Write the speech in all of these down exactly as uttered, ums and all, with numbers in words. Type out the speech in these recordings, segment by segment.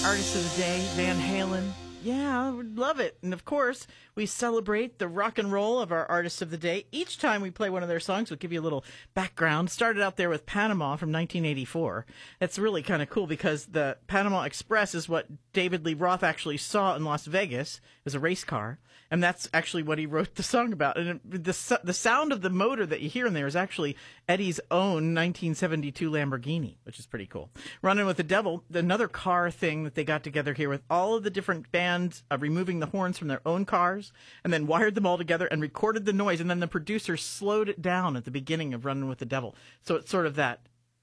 Artist of the Day, Van Halen. Yeah, I would love it. And of course, we celebrate the rock and roll of our Artists of the Day. Each time we play one of their songs, we'll give you a little background. Started out there with Panama from nineteen eighty-four. That's really kind of cool because the Panama Express is what David Lee Roth actually saw in Las Vegas. It was a race car. And that's actually what he wrote the song about. And it, the the sound of the motor that you hear in there is actually Eddie's own nineteen seventy-two Lamborghini, which is pretty cool. Running with the Devil, another car thing that they got together here with all of the different bands uh, removing the horns from their own cars and then wired them all together and recorded the noise. And then the producer slowed it down at the beginning of Running with the Devil. So it's sort of that,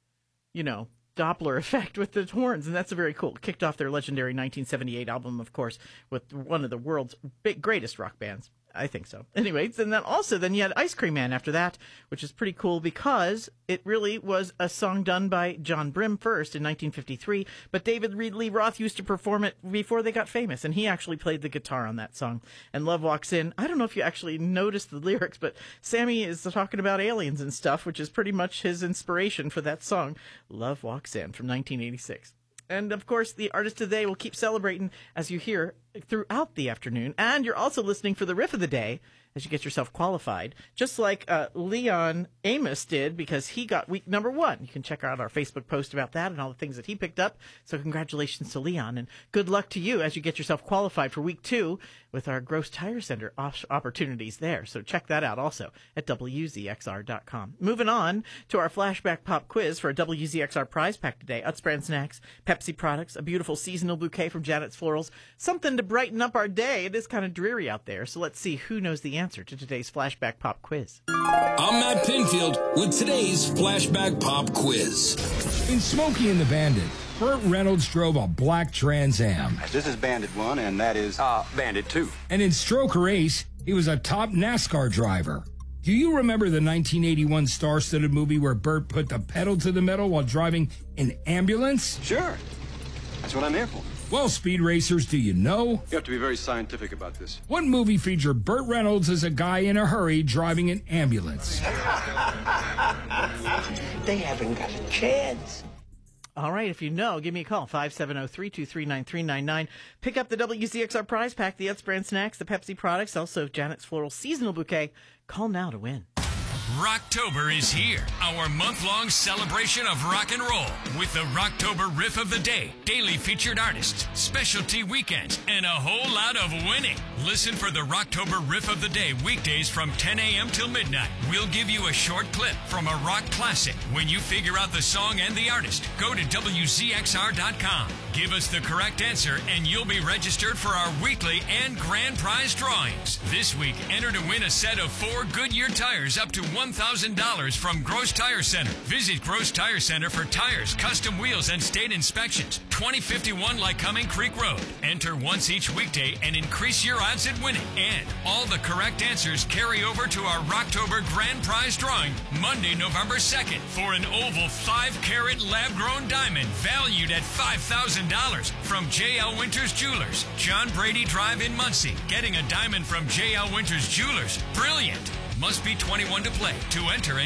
you know, Doppler effect with the horns, and that's a very cool. Kicked off their legendary nineteen seventy-eight album, of course, with one of the world's big, greatest rock bands. I think so. Anyways, and then also, then you had Ice Cream Man after that, which is pretty cool because it really was a song done by John Brim first in nineteen fifty-three, but David Lee Roth used to perform it before they got famous, and he actually played the guitar on that song. And Love Walks In. I don't know if you actually noticed the lyrics, but Sammy is talking about aliens and stuff, which is pretty much his inspiration for that song, Love Walks In, from nineteen eighty-six. And, of course, the Artist of the Day will keep celebrating as you hear throughout the afternoon. And you're also listening for the Riff of the Day as you get yourself qualified, just like uh, Leon Amos did, because he got week number one. You can check out our Facebook post about that and all the things that he picked up. So congratulations to Leon, and good luck to you as you get yourself qualified for week two with our Gross Tire Center op- opportunities there. So check that out also at W Z X R dot com. Moving on to our flashback pop quiz for a W Z X R prize pack today. Utz brand snacks, Pepsi products, a beautiful seasonal bouquet from Janet's Florals, something to brighten up our day. It is kind of dreary out there, so let's see who knows the answer to today's flashback pop quiz. I'm Matt Pinfield with today's flashback pop quiz. In Smokey and the Bandit, Burt Reynolds drove a black Trans Am. This is Bandit one, and that is Uh, Bandit two. And in Stroker Ace, he was a top NASCAR driver. Do you remember the nineteen eighty-one star-studded movie where Burt put the pedal to the metal while driving an ambulance? sure. That's what I'm here for. Well, Speed Racers, do you know? You have to be very scientific about this. What movie featured Burt Reynolds as a guy in a hurry driving an ambulance? They haven't got a chance. All right, if you know, give me a call, five seven zero, three two three, nine three nine nine. Pick up the W Z X R prize pack, the Utz brand snacks, the Pepsi products, also Janet's Floral seasonal bouquet. Call now to win. Rocktober is here, our month-long celebration of rock and roll with the Rocktober Riff of the Day, daily featured artists, specialty weekends, and a whole lot of winning. Listen for the Rocktober Riff of the Day weekdays from ten a.m. till midnight. We'll give you a short clip from a rock classic. When you figure out the song and the artist, go to W Z X R dot com. Give us the correct answer and you'll be registered for our weekly and grand prize drawings. This week, enter to win a set of four Goodyear tires up to one thousand dollars from Gross Tire Center. Visit Gross Tire Center for tires, custom wheels, and state inspections. twenty fifty-one Lycoming Creek Road. Enter once each weekday and increase your odds at winning. And all the correct answers carry over to our Rocktober Grand Prize drawing Monday, November second for an oval five carat lab-grown diamond valued at five thousand dollars from J L Winters Jewelers, John Brady Drive in Muncie. Getting a diamond from J L Winters Jewelers. Brilliant. Must be twenty-one to play. To enter and